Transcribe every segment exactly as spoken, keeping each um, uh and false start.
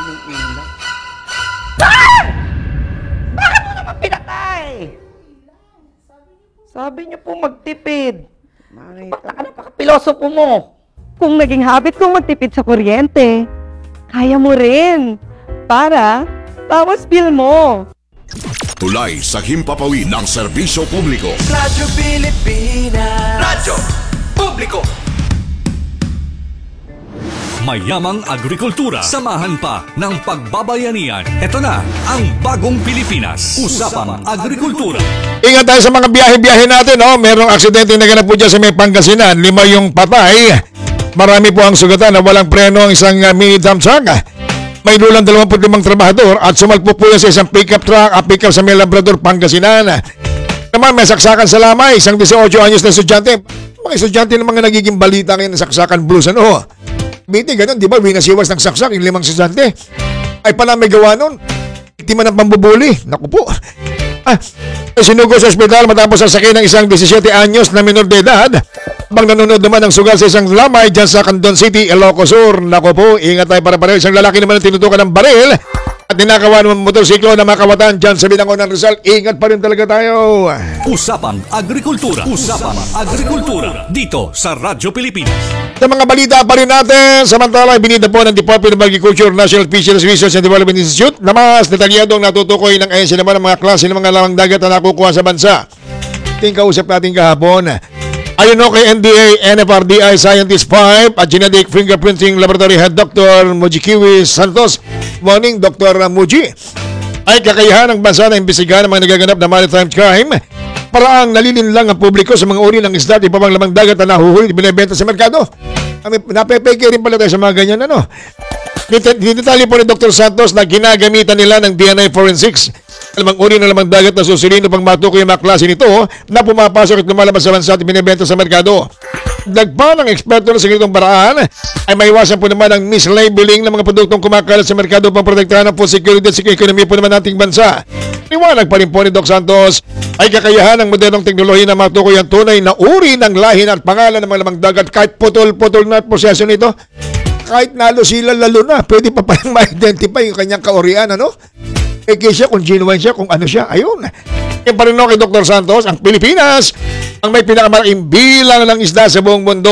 daming ilaw. Ah! Bakit mo naman pinatay? Sabi niyo po magtipid. Bakla ka na pakapilosopo mo. Kung naging habit kong magtipid sa kuryente, kaya mo rin. Para, bawas bill mo. Tulay sa himpapawid ng serbisyo publiko. Radyo Pilipinas. Radyo Publiko. Mayamang agrikultura. Samahan pa ng pagbabayanihan. Ito na ang Bagong Pilipinas. Usapang Agrikultura. Ingat tayo sa mga biyahe-biyahe natin. Oh. Merong aksidente na ganap po dyan sa may Pangasinan. Lima yung patay. Marami po ang sugatan na walang preno ang isang uh, mini dump truck. May lulang dalawampu't limang trabahador at sumalpo po yan sa isang pickup truck at pickup sa may Labrador, Pangasinan. Naman may saksakan sa Lamay, isang eighteen anyos na estudyante. Mga estudyante ng mga nagiging balita ngayon ng saksakan blues. Ano? Biti, ganun, di ba? Winasiwas ng saksak, yung limang estudyante. Ay pala may gawa nun. Iktima ng pambubuli. Naku po. Ah, sinugo sa ospital matapos ang sakay ng isang seventeen anyos na minor de edad. Bang nanonood naman ng sugal sa isang lamay dyan sa Candon City, Ilocos Sur. Naku po, ingat tayo para pareho. Isang lalaki naman ang tinutukan ng baril at ninakawan ng motorsiklo na makawatan dyan sa Binangon ng Rizal. Ingat pa rin talaga tayo. Usapang Agrikultura. Usapang Agrikultura. Dito sa Radyo Pilipinas. Sa mga balita pa rin natin, samantala, binida po ng Department of Agriculture, National Fisheries Research and Development Institute na mas detalyadong natutukoy ng ahensya naman ng mga klase ng mga lamang dagat na nakukuha sa bansa. Ting kausap natin kahapon. Ayon no kay N D A, N F R D I Scientist five at Genetic Fingerprinting Laboratory Head Doctor Mujikiwi Santos. Morning, Doctor Muji. Ay kakayahan ng bansa na imbestigahan ang mga nagaganap na maritime crime. Paraang nalilinlang ang publiko sa mga uri ng isda at iba pang lamang dagat na nahuhuli at binibenta sa merkado. Napepeke rin pala tayo sa mga ganyan, ano? Dinitali po ni Doctor Santos na ginagamitan nila ng D N A forensics. Alamang uri ng lamang dagat na susulin upang matukoy ang mga klase nito na pumapasok at lumalabas sa bansa at binibenta sa merkado. Dagpa ng eksperto na sa ganitong paraan ay maiwasan po naman ang mislabeling ng mga produktong kumakalat sa merkado upang protektahan ang food security at sa ekonomiya po naman nating bansa. Liwanag pa rin po ni Doc Santos ay kakayahan ng modernong teknolohiya na matukoy ang tunay na uri ng lahi at pangalan ng mga lamang dagat kahit putol-putol na at proseso nito. Kahit nalo sila lalo na, pwede pa palang ma-identify yung kanyang kaorian, ano? Eke siya, kung genuine siya, kung ano siya, ayun. Yan pa rin no kay Doctor Santos, ang Pilipinas ang may pinakamalaking bilang ng isda sa buong mundo.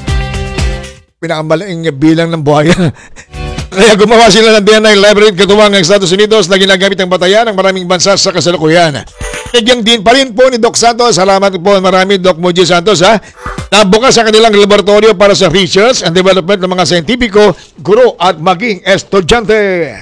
Pinakamalaking bilang ng buhaya. Kaya gumawa sila ng D N A library katuwang ng Estados Unidos na ginagamit ng batayan ng maraming bansa sa kasalukuyan. Nagyang din pa rin po ni Doc Santos. Salamat po marami, Doc Muji Santos, ha. Nabukas sa kanilang laboratorio para sa research and development ng mga scientifico, guro at maging estudyante.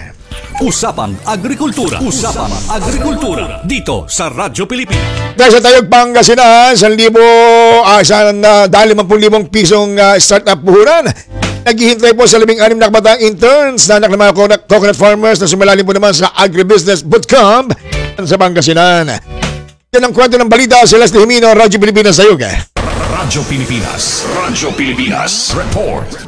Usapang Agrikultura. Usapang Agrikultura. Dito sa Radyo Pilipinas. Dahil sa Tayog, Pangasinan, isang libo, ah, isang uh, dahil limang libong pisong uh, startup puhunan. Naghihintay po sa labing anim na kabatang interns na anak ng mga coconut, coconut farmers na sumalalim po naman sa Agribusiness Bootcamp sa Pangasinan. Yan ang kwento ng balita. Celeste Jimino, Radyo Pilipinas, Tayog. Radyo Pilipinas. Radyo Pilipinas. Report.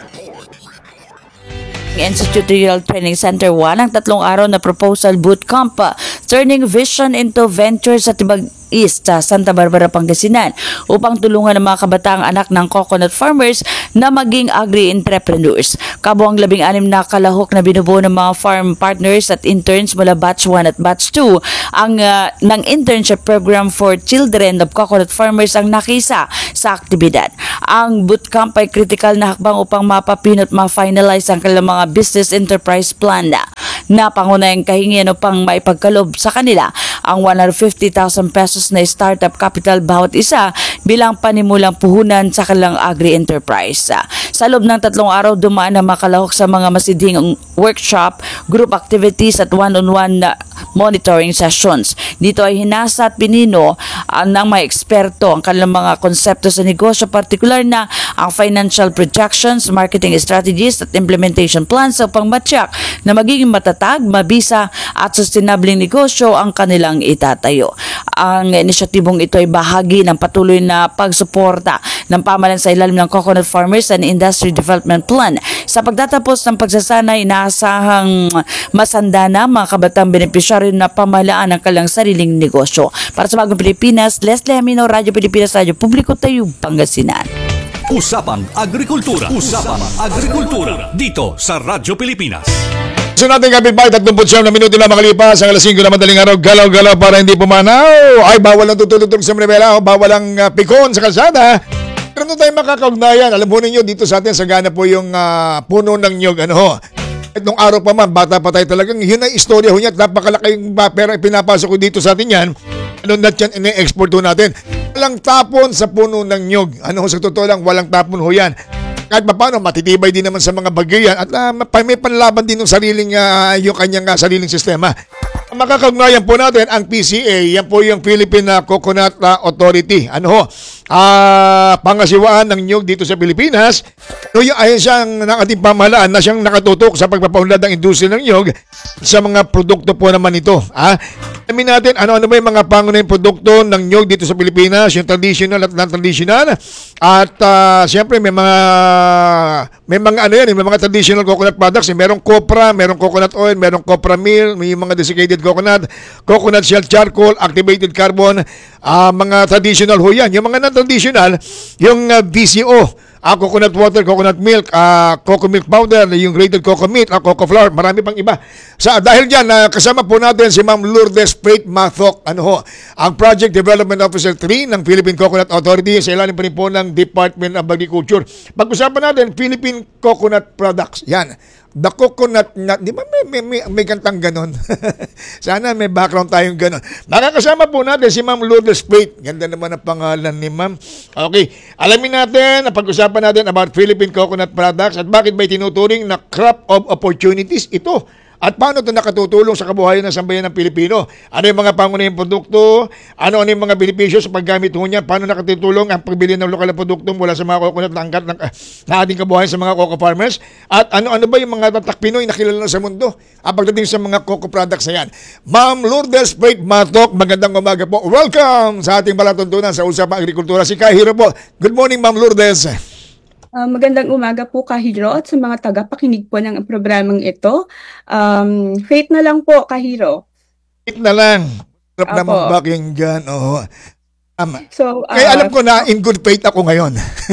Institute Rural Training Center one ang tatlong araw na proposal bootcamp, turning vision into ventures sa Tibag East sa Santa Barbara, Pangasinan upang tulungan ang mga kabataang anak ng coconut farmers na maging agri-entrepreneurs. Kabuang labing anim na kalahok na binubuo ng mga farm partners at interns mula batch one at batch two ang uh, ng internship program for children of coconut farmers ang nakisa sa aktibidad. Ang bootcamp ay critical na hakbang upang mapapin at ma-finalize ang kanilang mga business enterprise plan na, na pangunahing kahingian upang maipagkalob sa kanila ang one hundred fifty thousand pesos na startup capital bawat isa bilang panimulang puhunan sa kanilang agri-enterprise. Sa loob ng tatlong araw, dumaan na makalahok sa mga masidhing workshop, group activities at one-on-one monitoring sessions. Dito ay hinasa at pinino uh, ng mga eksperto ang kanilang mga konsepto sa negosyo, partikular na ang financial projections, marketing strategies at implementation plans upang matyak na magiging matatag, mabisa at sustainable negosyo ang kanilang itatayo. Ang inisyatibong ito ay bahagi ng patuloy na pagsuporta ng pamahalaan sa ilalim ng Coconut Farmers and Industry Development Plan. Sa pagtatapos ng pagsasanay, inaasahang masanda na mga kabatang benepisyaryo na pamahalaan ng kanilang sariling negosyo. Para sa Bagong Pilipinas, Leslie Amino, Radyo Pilipinas, Radyo Publiko, Tayog, Pangasinan. Usapang Agrikultura. Usapang Agrikultura. Dito sa Radyo Pilipinas. So natin kapitbahay, tatlong siyam na minuto na makalipas ang alas singko na madaling araw, galaw-galaw para hindi pumanaw. Ay, bawal ang tutulog sa Manibela, o bawal ang uh, pikon sa kalsada. Pero doon tayo makakaugnayan. Alam po ninyo, dito sa atin, sagana po yung uh, puno ng nyog. Ano ho? At nung araw pa man, bata pa tayo talagang, yun ang istorya ho niya. Napakalaking pera pinapasok ko dito sa atin yan. Ano na yan, ini-export ho natin. Walang tapon sa puno ng nyog. Ano ho, sa totoo lang, walang tapon ho yan. Kahit pa paano, matitibay din naman sa mga bagyo yan. At uh, may panlaban din ng sariling, uh, yung kanyang uh, sariling sistema. Makakagnayan po natin ang P C A. Yan po yung Philippine uh, Coconut uh, Authority. Ano ho? Uh, pangasiwaan ng nyog dito sa Pilipinas. No, yung ayon siyang ng ating pamahalaan na siyang nakatutok sa pagpapaunlad ng industriya ng nyog sa mga produkto po naman ito. Ah, alamin natin ano-ano ba yung mga pangunahing produkto ng nyog dito sa Pilipinas, yung traditional at non-traditional. At uh, siyempre may mga may mga ano yan, may mga traditional coconut products. Eh. Merong copra, merong coconut oil, merong copra meal, may mga desiccated coconut, coconut shell charcoal, activated carbon, uh, mga traditional ho yan. Yung mga non-traditional, yung uh, D C O, uh, coconut water, coconut milk, uh, cocoa milk powder, yung grated cocoa meat, uh, cocoa flour, marami pang iba. Sa, dahil dyan, uh, kasama po natin si Ma'am Lourdes Prate Mathok, ano ho, ang Project Development Officer three ng Philippine Coconut Authority, sa ilalim pa rin po ng Department of Agriculture. Pag-usapan natin, Philippine Coconut Products. Yan. The coconut nut, di ba may, may, may, may kantang ganon? Sana may background tayong ganon. Makakasama po natin si Ma'am Lourdes Prate. Ganda naman ang pangalan ni Ma'am. Okay, alamin natin, pag-usapan natin about Philippine Coconut Products at bakit may tinuturing na crop of opportunities ito. At paano ito nakatutulong sa kabuhayan ng sambayan ng Pilipino? Ano yung mga pangunahing produkto? Ano, ano yung mga benepisyo sa paggamit ho niya? Paano nakatutulong ang pagbili ng lokal na produkto mula sa mga coconut na angkat ng, uh, na ating kabuhayan sa mga coco farmers? At ano-ano ba yung mga tatak Pinoy na kilala sa mundo? Ang pagdating sa mga coco products na yan. Ma'am Lourdes Prate Mathok, magandang umaga po. Welcome sa ating balatuntunan sa Usapang Agrikultura. Si Kahiro po. Good morning, Ma'am Lourdes. Uh, magandang umaga po Kahiro at sa mga tagapakinig po ng programang ito. Um, faith na lang po Kahiro. Faith na lang. Sarap Apo. naman pakinggan. Oo. Tama. So, uh, Kaya alam ko na in good faith ako ngayon.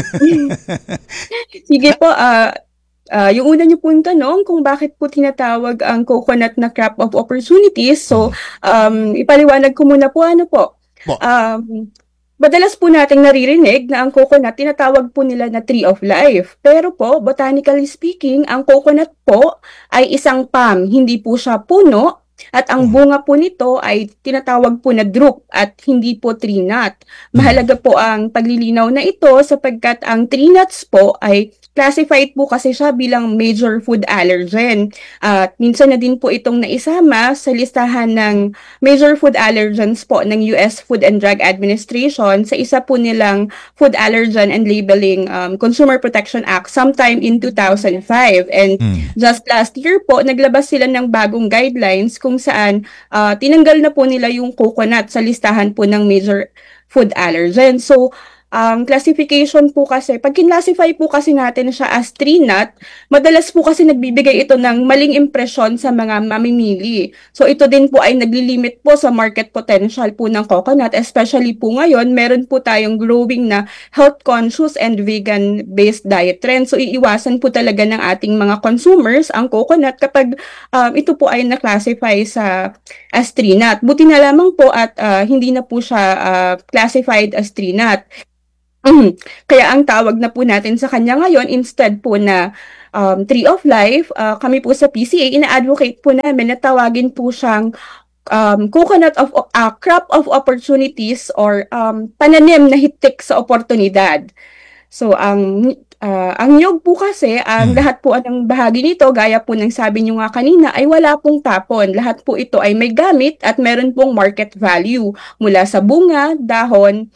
Sige po, uh, uh, yung una niyo pong tanong kung bakit po tinatawag ang coconut na crop of opportunities. So, um, ipaliwanag ko muna po ano po. Po. Um, Madalas po nating naririnig na ang coconut tinatawag po nila na tree of life. Pero po, botanically speaking, ang coconut po ay isang palm, hindi po siya puno. At ang bunga po nito ay tinatawag po na drupe at hindi po tree nut. Mahalaga po ang paglilinaw na ito sapagkat ang tree nuts po ay classified po kasi siya bilang major food allergen. At minsan na din po itong naisama sa listahan ng major food allergens po ng U S Food and Drug Administration sa isa po nilang Food Allergen and Labeling um, Consumer Protection Act sometime in two thousand five. And mm. just last year po, naglabas sila ng bagong guidelines kung saan uh, tinanggal na po nila yung coconut sa listahan po ng major food allergen. So, ang um, classification po kasi, pag kinlassify po kasi natin siya as tree nut, madalas po kasi nagbibigay ito ng maling impresyon sa mga mamimili. So ito din po ay naglilimit po sa market potential po ng coconut, especially po ngayon, meron po tayong growing na health conscious and vegan-based diet trend. So iiwasan po talaga ng ating mga consumers ang coconut kapag um, ito po ay na-classify sa as tree nut. Buti na lamang po at uh, hindi na po siya uh, classified as tree nut. Mm. Kaya ang tawag na po natin sa kanya ngayon, instead po na um, Tree of Life, uh, kami po sa P C A, ina-advocate po namin na tawagin po siyang um, Coconut of uh, Crop of Opportunities or um, pananim na hitik sa oportunidad. So ang uh, ang nyog po kasi, ang hmm. lahat po ng bahagi nito, gaya po ng sabi nyo nga kanina, ay wala pong tapon. Lahat po ito ay may gamit at meron pong market value mula sa bunga, dahon,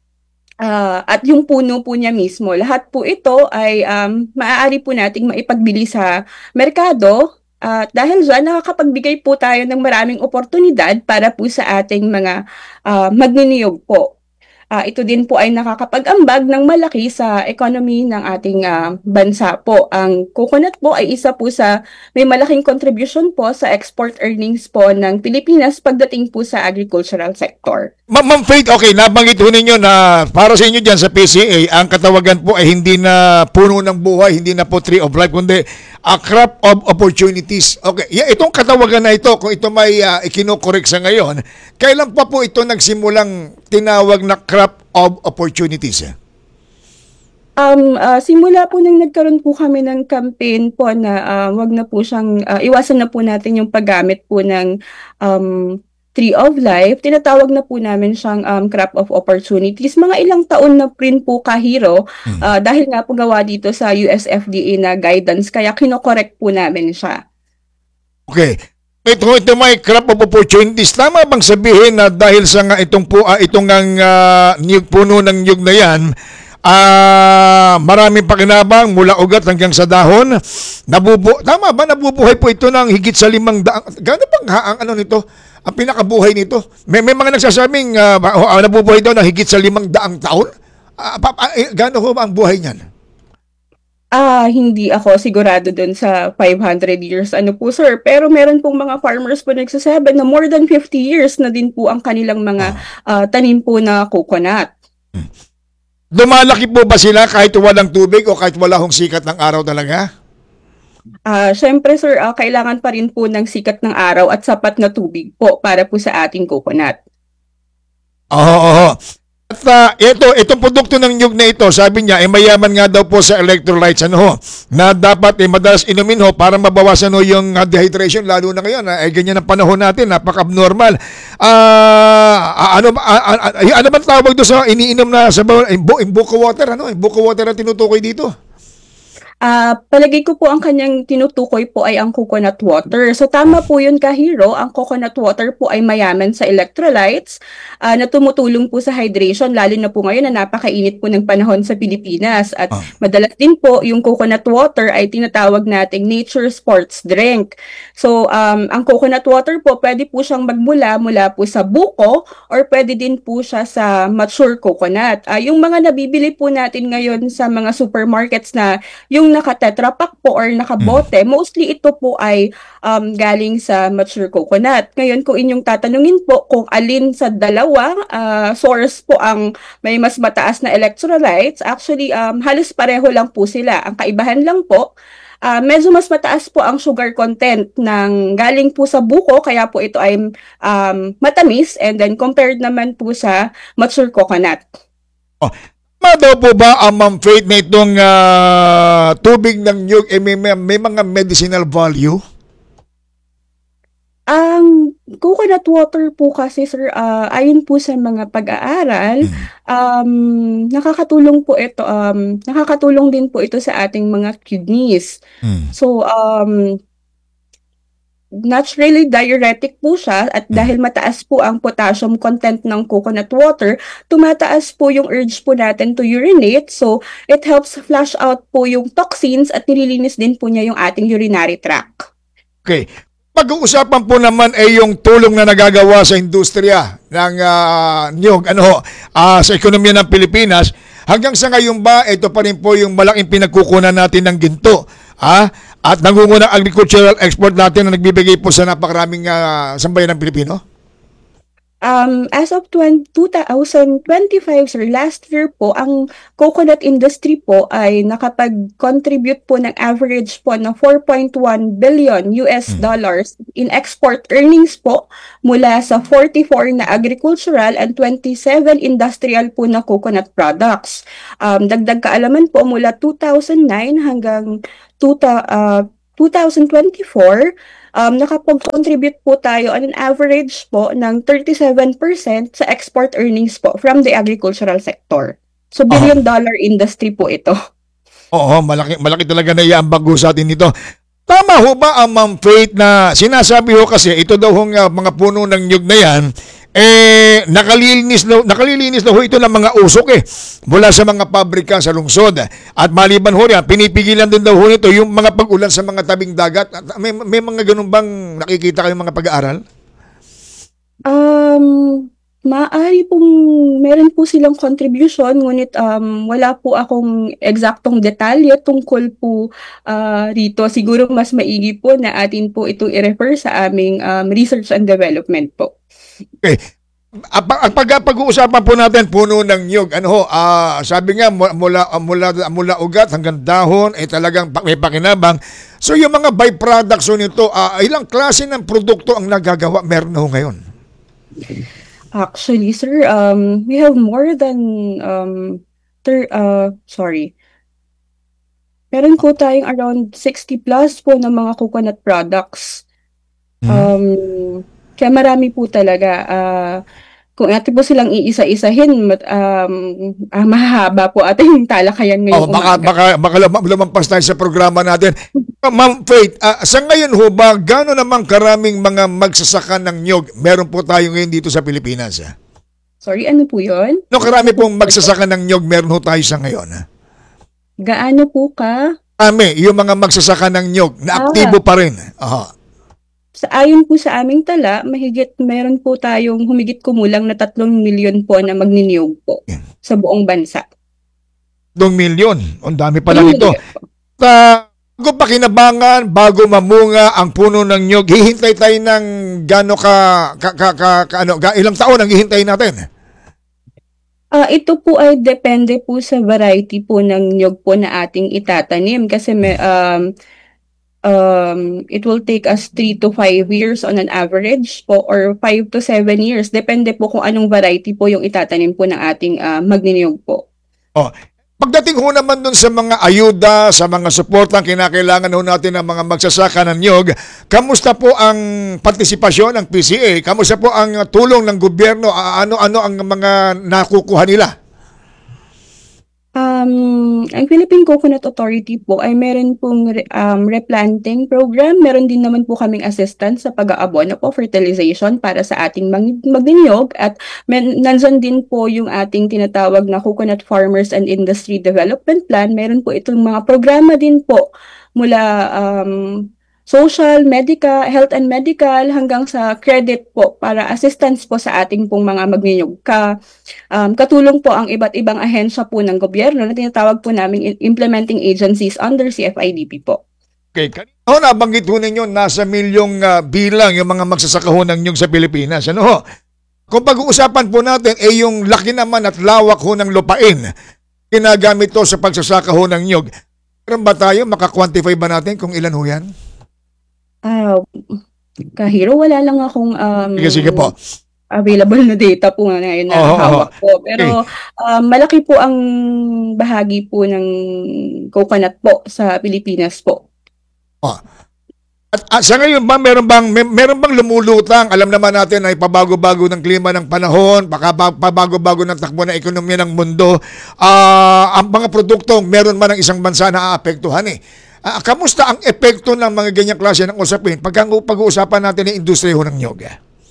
Uh, at yung puno po niya mismo. Lahat po ito ay um, maaari po nating maipagbili sa merkado at uh, dahil dyan nakakapagbigay po tayo ng maraming oportunidad para po sa ating mga uh, magniniyog po. Ah, ito din po ay nakakapag-ambag ng malaki sa economy ng ating ah, bansa po. Ang coconut po ay isa po sa may malaking contribution po sa export earnings po ng Pilipinas pagdating po sa agricultural sector. Ma- Ma'am Faith, okay, nabanggit ho ninyo na para sa inyo dyan sa P C A, ang katawagan po ay hindi na puno ng buhay, hindi na po tree of life, kundi a crop of opportunities. Okay, yeah, itong katawagan na ito, kung ito may uh, ikinokorek sa ngayon, kailan pa po ito nagsimulang tinawag na crop of opportunities? Um, ah, simula po nang nagkaroon po kami ng campaign po na ah, wag na po siyang, ah, iwasan na po natin yung paggamit po ng um, Tree of Life, tinatawag na po namin siyang um, crop of opportunities. Mga ilang taon na rin po kahiro ah, dahil nga po gawa dito sa U S F D A na guidance, kaya kinokorek po namin siya. Okay. Ito, ito may crop of opportunities. Tama bang sabihin na dahil sa nga itong, po, ah, itong ang ah, niyog, puno ng niyog na yan, ah maraming pakinabang mula ugat hanggang sa dahon? Nabubu Tama ba? Nabubuhay po ito ng higit sa limang daang. Gano'n bang ha, ang ano nito? Ang pinakabuhay nito? May, may mga nagsasabing ah, uh, nabubuhay daw ng higit sa limang daang taon? Uh, Gano'n ho ba ang buhay niyan? Ah, hindi ako sigurado dun sa five hundred years ano po sir, pero meron pong mga farmers po nagsasabi na more than fifty years na din po ang kanilang mga ah, tanim po na coconut. Lumalaki po ba sila kahit walang tubig o kahit wala hong sikat ng araw talaga? Ah, syempre sir, ah, kailangan pa rin po ng sikat ng araw at sapat na tubig po para po sa ating coconut. Oo, oo. At uh, ito, itong produkto ng nyug na ito, sabi niya, ay eh, mayaman nga daw po sa electrolytes, ano ho, na dapat eh, madalas inumin ho para mabawasan ho yung uh, dehydration, lalo na ngayon, ay eh, ganyan ang panahon natin, napaka-abnormal. Ah, uh, ano, uh, uh, uh, ano ba tawag doon sa iniinom na sa imbo, imbuko water, ano, imbuko water ang tinutukoy dito? Ah, palagay ko po ang kanyang tinutukoy po ay ang coconut water. So tama po yun kahiro, ang coconut water po ay mayaman sa electrolytes ah, na tumutulong po sa hydration, lalo na po ngayon na napakainit po ng panahon sa Pilipinas. At Ah. madalas din po yung coconut water ay tinatawag nating nature sports drink. So um, ang coconut water po pwede po siyang magmula mula po sa buko or pwede din po siya sa mature coconut. Ah, yung mga nabibili po natin ngayon sa mga supermarkets na yung naka-tetra pack po or nakabote, mostly ito po ay um, galing sa mature coconut. Ngayon, kung inyong tatanungin po kung alin sa dalawa ah, source po ang may mas mataas na electrolytes, actually um, halos pareho lang po sila. Ang kaibahan lang po, ah, medyo mas mataas po ang sugar content ng galing po sa buko, kaya po ito ay um, matamis, and then compared naman po sa mature coconut. Tama daw po ba ang Ma'am Faith na itong ah, tubig ng nyug eh, may, may, may mga medicinal value? Ang coconut water po kasi sir, ah, ayon po sa mga pag-aaral, um, nakakatulong po ito, um, nakakatulong din po ito sa ating mga kidneys. Hmm. So, um, naturally diuretic po siya, at dahil mataas po ang potassium content ng coconut water, tumataas po yung urge po natin to urinate. So, it helps flush out po yung toxins at nililinis din po niya yung ating urinary tract. Okay. Pag-uusapan po naman ay yung tulong na nagagawa sa industriya ng uh, nyug, ano ho, ah, sa ekonomiya ng Pilipinas. Hanggang sa ngayon ba, ito pa rin po yung malaking pinagkukunan natin ng ginto. Ah? At nangungunang agricultural export natin na nagbibigay po sa napakaraming uh, sambayan ng Pilipino? Um, as of twenty twenty-five, sir, last year po, ang coconut industry po ay nakapag-contribute po ng average po ng four point one billion U S dollars in export earnings po mula sa forty-four na agricultural and twenty-seven industrial po na coconut products. Um, dagdag kaalaman po, mula two thousand nine hanggang two, uh, twenty twenty-four, um, nakapag-contribute po tayo on an average po ng thirty-seven percent sa export earnings po from the agricultural sector. So, billion dollar industry po ito. Oo, malaki, malaki talaga na iambag sa atin ito. Tama ho ba ang Ma'am Faith na sinasabi ho kasi ito daw hong uh, mga puno ng nyug na yan, eh, nakalilinis na, nakalilinis na ho ito ng mga usok eh, mula sa mga pabrika sa lungsod. At maliban ho yan, pinipigilan din daw ho nito yung mga pag-ulan sa mga tabing dagat. At may, may mga ganun bang nakikita kayong mga pag-aaral? Um, maaari pong meron po silang contribution, ngunit um, wala po akong eksaktong detalye tungkol po ah, rito. Siguro mas maigi po na atin po itong i-refer sa aming um, research and development po. Okay. Ang pag, pag- pag-uusapan po natin puno ng nyug. Ano ho, ah, sabi nga mu- mula ah, mula mula ugat hanggang dahon ay talagang pa- may pakinabang. So yung mga byproducts ho nito, ah, ilang klase ng produkto ang nagagawa meron na ho ngayon? Actually, sir, um, we have more than um, ter- uh, sorry. Meron po tayong around sixty plus po ng mga coconut products. Um, kaya marami po talaga. ah, kung natin po silang iisa-isahin, mat- um, ah, mahahaba po ating talakayan Oh, ngayong baka, umaga. baka, baka lum- lumampas tayo sa programa natin. Ma'am Faith, ah, sa ngayon ho ba, gano'n namang karaming mga magsasaka ng nyog meron po tayo ngayon dito sa Pilipinas? Ah? Sorry, ano po yun? No, karami pong magsasaka ng nyog meron ho tayo sa ngayon. Ah? Gaano po ka? Kami, yung mga magsasaka ng nyog na aktibo pa rin. Aha. Sa ayon po sa aming tala, mahigit meron po tayong humigit kumulang na tatlong milyon po na magniniyog po sa buong bansa. Dong milyon. Ang dami pa lang ito. Milyon po. Ta bago pakinabangan, bago mamunga ang puno ng nyog, hihintay tayo ng gano ka, ka, ka, ka, ka- ano, ga, ilang taon ang hihintay natin? Ah, ito po ay depende po sa variety po ng niyog po na ating itatanim kasi may, um, um, it will take us three to five years on an average po or five to seven years. Depende po kung anong variety po yung itatanim po ng ating ah, magniniyog po. Oh, pagdating ho naman dun sa mga ayuda, sa mga suportang kinakailangan ho natin ng mga magsasaka ng nyog, kamusta po ang partisipasyon ng P C A? Kamusta po ang tulong ng gobyerno? Ah, Ano-ano ang mga nakukuha nila? Um, ang Philippine Coconut Authority po ay meron pong re- um, replanting program. Meron din naman po kaming assistance sa pag-aabono po, fertilization para sa ating mag- magniniyog. At men- nandyan din po yung ating tinatawag na Coconut Farmers and Industry Development Plan. Meron po itong mga programa din po mula um, social, medical, health and medical hanggang sa credit po para assistance po sa ating pong mga magniniyog. Ka, um, katulong po ang iba't ibang ahensya po ng gobyerno na tinatawag po namin implementing agencies under C F I D P po. Okay, kanina ho nabanggit ho ninyo, nasa milyong ah, bilang yung mga magsasaka ho ng nyog sa Pilipinas. Ano ho? Kung pag-uusapan po natin, eh yung laki naman at lawak ho ng lupain, ginagamit to sa pagsasaka ho ng nyog. Meron ba tayo, makakwantify ba natin kung ilan ho yan? Ah, Kahiro, wala lang akong um, Sige, sige po. available na data po ngayon na Oo, hawak oo. po. Pero um, malaki po ang bahagi po ng coconut po sa Pilipinas po. At, at sa ngayon ba, meron bang, may, meron bang lumulutang? Alam naman natin ay pabago-bago ng klima ng panahon, baka pa- pabago-bago ng takbo ng ekonomiya ng mundo. Ah, ang mga produkto, meron man ng isang bansa na aapektuhan eh. Ah, kamusta ang epekto ng mga ganyang klase ng usapin pag pag-uusapan natin ng industriya ho ng nyog?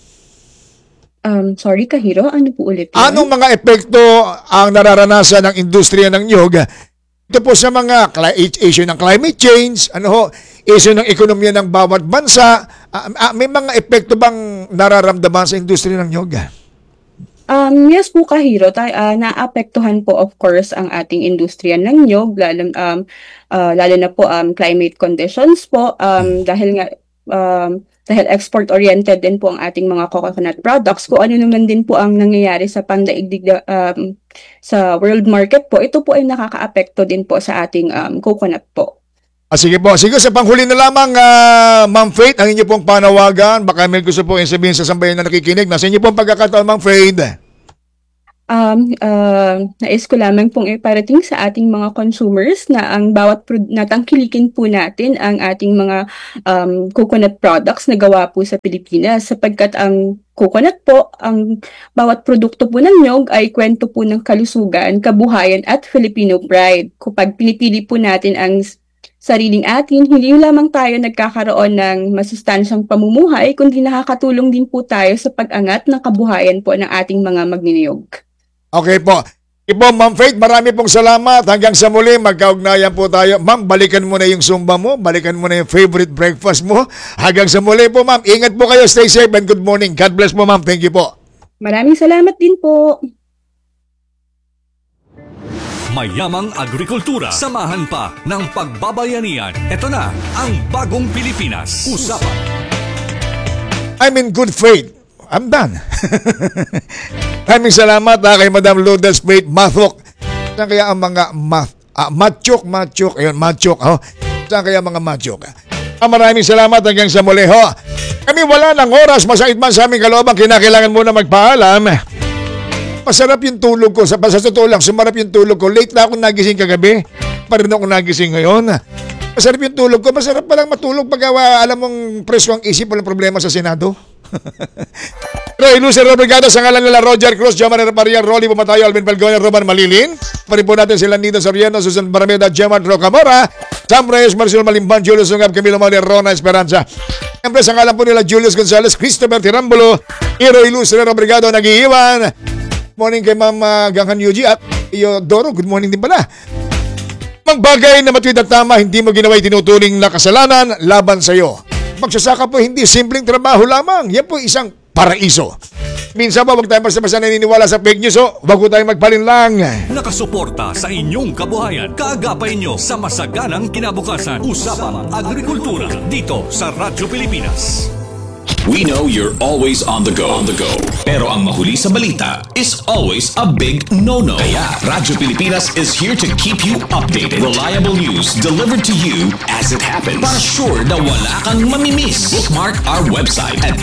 Um, sorry, Kahiro, ano po ulit yun? Anong mga epekto ang nararanasan ng industriya ng nyog? Ito po sa mga cli- issue ng climate change, ano ho, issue ng ekonomiya ng bawat bansa. Ah, ah, may mga epekto bang nararamdaman sa industriya ng nyog? Um, yes po, Kahiro, tay, ah, naapektuhan po of course ang ating industriya ng nyog, lalo, um, ah, lalo na po um, climate conditions po, um, dahil nga um, dahil export-oriented din po ang ating mga coconut products. Kung ano naman din po ang nangyayari sa pandaigdig na, um, sa world market po, ito po ay nakakaapekto din po sa ating um, coconut po. Ah, sige po. Sige, sa panghuli na lamang, ah, Ma'am Faith, ang inyo pong panawagan. Baka may gusto po yung sabihin sa sambayan na nakikinig. Nasa inyo pong pagkakataon, Ma'am Faith. Um, uh, nais ko lamang pong iparating sa ating mga consumers na ang bawat pro- natangkilikin po natin ang ating mga um, coconut products na gawa po sa Pilipinas sapagkat ang coconut po, ang bawat produkto po ng nyog ay kwento po ng kalusugan, kabuhayan at Filipino pride. Kapag pinipili po natin ang s- sariling atin, hindi lamang tayo nagkakaroon ng masustansyang pamumuhay, kundi nakakatulong din po tayo sa pag-angat ng kabuhayan po ng ating mga magniniyog. Okay po. Ipo, Ma'am Faith, marami pong salamat. Hanggang sa muli, magkaugnayan po tayo. Ma'am, balikan mo na yung Zumba mo. Balikan mo na yung favorite breakfast mo. Hanggang sa muli po, Ma'am. Ingat po kayo. Stay safe and good morning. God bless po, Ma'am. Thank you po. Maraming salamat din po. Mayamang agrikultura. Samahan pa ng pagbabayanihan. Ito na ang bagong Pilipinas. Usapan. I'm in good faith. I'm done. Maraming salamat ha, kay Madam Lourdes Faith Mathok. Saan kaya ang mga math? Ah, machok, machok. Ayun, machok. Oh. Saan kaya mga machok? Ah, maraming salamat hanggang sa muli ho. Kami wala ng oras. Masakit man sa aming kalooban. Kinakailangan muna magpaalam. Masarap yung tulog ko. Sa, sa totoo lang, sumarap yung tulog ko. Late na ako nagising kagabi. Pa rin ako nagising ngayon. Masarap yung tulog ko. Masarap palang matulog pag uh, alam mong preso ang isip, walang problema sa Senado. Roy Lucero Brigada sa ngalan nila Roger Cruz, Jomar Reparian, Rolly Bumatayo, Alvin Balgonia, Roman Malilin. Parin po natin sila Nito Soriano, Susan Barameda, Gemma Rocamora, Sam Reyes, Marcel Malimban, Julius Sungab, Camilo Mauner, Rona Esperanza. Siyempre sa ngalan po nila Julius Gonzalez, Christopher Tirambulo, Roy Lucero Brigada nag-iiwan. Morning kay Ma'am Ganghan Yuji at Iodoro, good morning din pala. Mang bagay na matuwid at tama, hindi mo ginawa tinuturing na kasalanan laban sa iyo. Magsasaka po hindi simpleng trabaho lamang. Yan po isang paraiso. Minsan ba, huwag tayo basta-basta naniniwala sa fake news, o wag po tayo magpalinlang. Nakasuporta sa inyong kabuhayan. Kaagapay nyo sa masaganang kinabukasan. Usapang Agrikultura dito sa Radyo Pilipinas. We know you're always on the go. On the go. Pero ang mahuli sa balita is always a big no-no. Kaya Radyo Pilipinas is here to keep you updated. Reliable news delivered to you as it happens. Para sure na wala kang mamimiss. Bookmark our website at